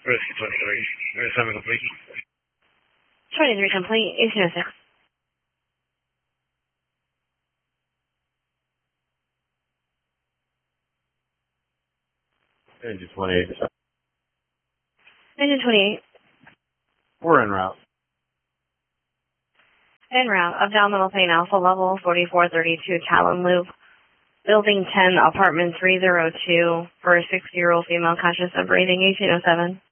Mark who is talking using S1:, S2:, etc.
S1: Whiskey 23. 7 complete.
S2: 23 complete, 1806.
S1: Engine 28.
S2: Engine 28.
S1: We're en route.
S2: En route, abdominal pain alpha level 4432 Talon Loop. Building 10, apartment 302 for a 60-year-old female conscious of breathing, 1807.